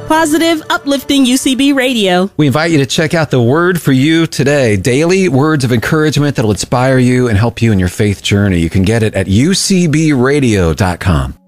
Positive, uplifting UCB radio. We invite you to check out the Word for You today. Daily words of encouragement that'll inspire you and help you in your faith journey. You can get it at ucbradio.com.